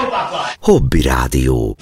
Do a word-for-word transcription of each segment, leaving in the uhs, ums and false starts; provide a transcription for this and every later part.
Hobby Rádió.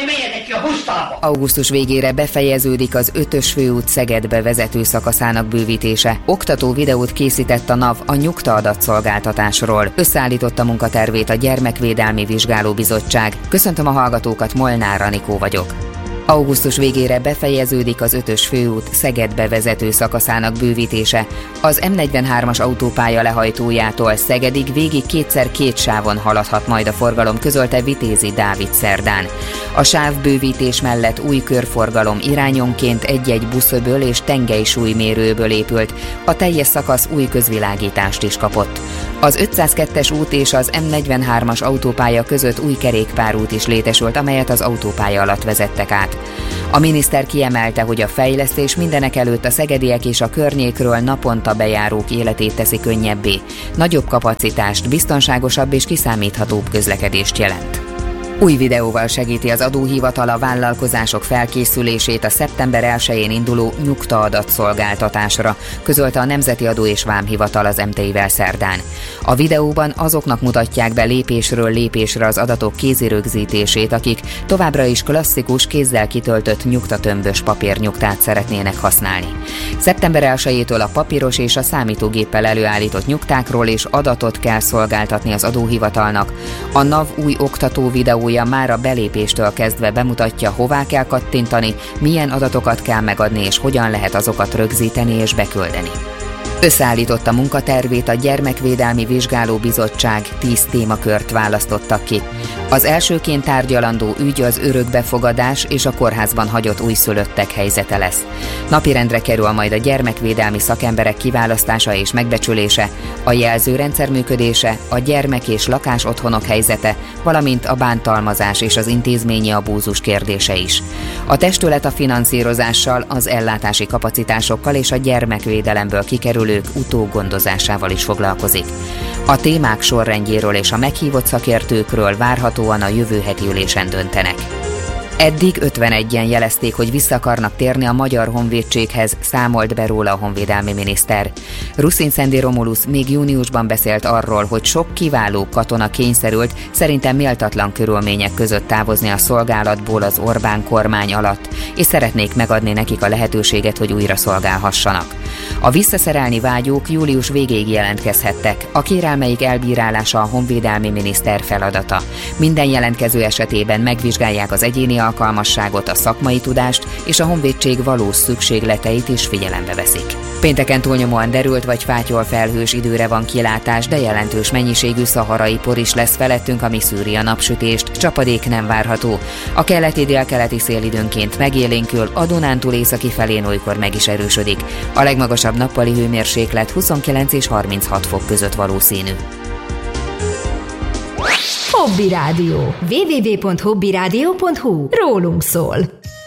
Augusztus végére befejeződik az ötös főút Szegedbe vezető szakaszának bővítése. Oktató videót készített a NAV a nyugta adatszolgáltatásról. Összeállította munkatervét a Gyermekvédelmi Vizsgálóbizottság. Köszöntöm a hallgatókat, Molnár Anikó vagyok. Augusztus végére befejeződik az ötös főút Szegedbe vezető szakaszának bővítése. Az M negyvenhármas autópálya lehajtójától Szegedig végig kétszer két sávon haladhat majd a forgalom, közölte Vitézi Dávid szerdán. A sávbővítés mellett új körforgalom irányonként egy-egy buszöböl és tengelysúlymérőből épült, a teljes szakasz új közvilágítást is kapott. Az ötszázkettes út és az M negyvenhármas autópálya között új kerékpárút is létesült, amelyet az autópálya alatt vezettek át. A miniszter kiemelte, hogy a fejlesztés mindenekelőtt a szegediek és a környékről naponta bejárók életét teszi könnyebbé. Nagyobb kapacitást, biztonságosabb és kiszámíthatóbb közlekedést jelent. Új videóval segíti az adóhivatal a vállalkozások felkészülését a szeptember elsején induló nyugta adatszolgáltatásra, közölte a Nemzeti Adó és Vámhivatal az em té i-vel szerdán. A videóban azoknak mutatják be lépésről lépésre az adatok kézirögzítését, akik továbbra is klasszikus, kézzel kitöltött nyugtatömbös papírnyugtát szeretnének használni. szeptember elsejétől a papíros és a számítógéppel előállított nyugtákról és adatot kell szolgáltatni az adóhivatalnak. A NAV új oktató videó már a belépéstől kezdve bemutatja, hová kell kattintani, milyen adatokat kell megadni és hogyan lehet azokat rögzíteni és beküldeni. Összeállította munkatervét a Gyermekvédelmi Vizsgálóbizottság, tíz témakört választottak ki. Az elsőként tárgyalandó ügy az örökbefogadás és a kórházban hagyott újszülöttek helyzete lesz. Napirendre kerül majd a gyermekvédelmi szakemberek kiválasztása és megbecsülése, a jelzőrendszer működése, a gyermek- és lakásotthonok helyzete, valamint a bántalmazás és az intézményi abúzus kérdése is. A testület a finanszírozással, az ellátási kapacitásokkal és a gyermekvédelemből kikerülők utógondozásával is foglalkozik. A témák sorrendjéről és a meghívott szakértőkről várhatóan a jövő heti ülésen döntenek. Eddig ötvenegyen jelezték, hogy vissza akarnak térni a Magyar Honvédséghez, számolt be róla a honvédelmi miniszter. Ruszin-Szendi Romulusz még júniusban beszélt arról, hogy sok kiváló katona kényszerült, szerintem méltatlan körülmények között távozni a szolgálatból az Orbán kormány alatt, és szeretnék megadni nekik a lehetőséget, hogy újra szolgálhassanak. A visszaszerelni vágyók július végéig jelentkezhettek. A kérelmeik elbírálása a honvédelmi miniszter feladata. Minden jelentkező esetében megvizsgálják az egyéni alkalmasságot, a szakmai tudást és a honvédség valós szükségleteit is figyelembe veszik. Pénteken túlnyomóan derült vagy fátyol felhős időre van kilátás, de jelentős mennyiségű szaharai por is lesz felettünk, ami szűri a napsütést, csapadék nem várható. A keleti-délkeleti szél időnként megélénkül, a Dunántúl északi felén olykor meg is erősödik. A legmagasabb nappali hőmérséklet huszonkilenc és harminchat fok között valószínű. Hobby Rádió. double-u double-u double-u pont hobby rádió pont hu. Rólunk szól.